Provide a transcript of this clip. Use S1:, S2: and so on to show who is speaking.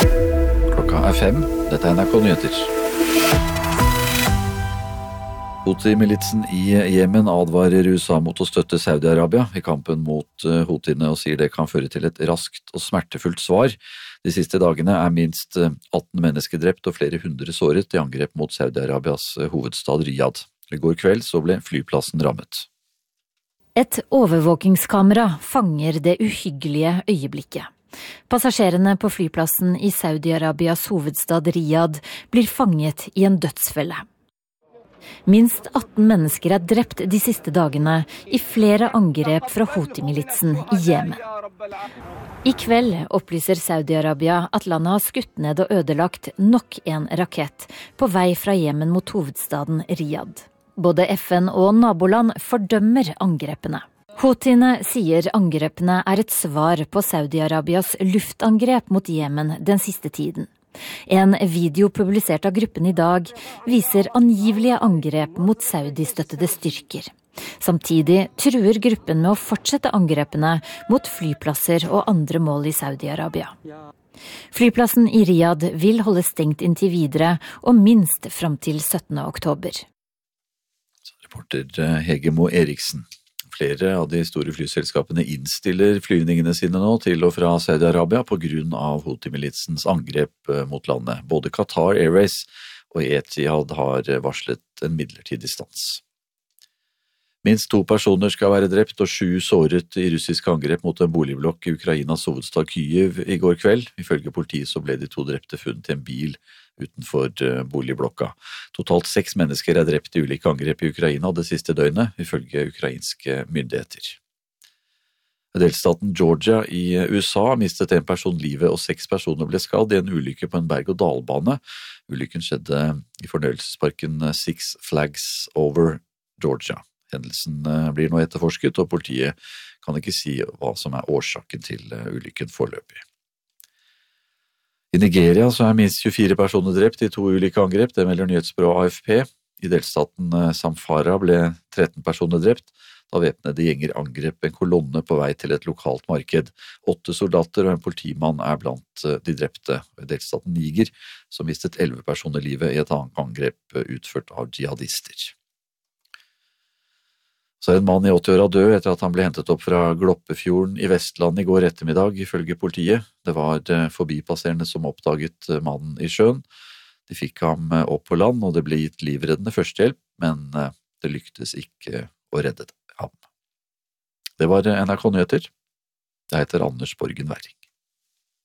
S1: Klokka 5. Dette NRK Nyheter. Houthi-militsen i Jemen advarer USA mot å støtte Saudi-Arabia i kampen mot Houthiene og sier det kan føre til et raskt og smertefullt svar. De siste dagene minst 18 mennesker drept og flere hundre såret i angrep mot Saudi-Arabias hovedstad Riyadh. I går kveld så ble flyplassen rammet.
S2: Et overvåkingskamera fanger det uhyggelige øyeblikket. Passasjerene på flyplassen i Saudi-Arabias hovedstad Riyadh blir fanget i en dødsfelle. Minst 18 mennesker drept de siste dagene i flere angrep fra Houthi-militsen i Jemen. I kveld opplyser Saudi-Arabia at landet har skutt ned og ødelagt nok en rakett på vei fra Jemen mot hovedstaden Riyadh. Både FN og naboland fordømmer angrepene. Houthiene sier angrepene et svar på Saudi-Arabias luftangrep mot Jemen den siste tiden. En video publisert av gruppen i dag viser angivelige angrep mot saudi-støttede styrker. Samtidig truer gruppen med å fortsette angrepene mot flyplasser og andre mål i Saudi-Arabia. Flyplassen i Riyadh vil holde stengt inntil videre og minst fram til 17. oktober.
S1: Reporter Hegemo Eriksen. Flere av de store flyselskapene innstiller flyvningene sine nå til og fra Saudi-Arabia på grunn av Houthi-militsens angrep mot landet. Både Qatar Airways og Etihad har varslet en midlertidig stans. Minst 2 personer skal være drept og 7 såret i russisk angrep mot en boligblokk i Ukrainas hovedstad Kyiv i går kveld. Ifølge politiet så ble de 2 drepte funnet i en bil utenfor boligblokka. Totalt 6 mennesker drept i ulike angrep i Ukraina det siste døgnet, ifølge ukrainske myndigheter. Delstaten Georgia i USA mistet en person livet og 6 personer ble skadd i en ulykke på en berg-og-dal-bane. Ulykken skjedde i fornøyelsesparken Six Flags Over Georgia. Hendelsen blir nå etterforsket, og politiet kan ikke si hva som årsaken til ulykken foreløpig. I Nigeria så minst 24 personer drept i 2 ulike angrep, det melder nyhetsbyrået AFP. I delstaten Zamfara ble 13 personer drept, da væpnede gjenger angrep en kolonne på vei til et lokalt marked. 8 soldater og en politimann blant de drepte. I delstaten Niger så mistet 11 personer livet i et annet angrep utført av jihadister. Så en mann i 80-åra død etter at han ble hentet opp fra Gloppefjorden i Vestland i går ettermiddag, ifølge politiet. Det var forbipasserende som oppdaget mannen i sjøen. De fikk ham opp på land, og det ble gitt livreddende førstehjelp, men det lyktes ikke å redde ham. Det var NRK Nyheter. Jeg heter Anders Borgen Werring.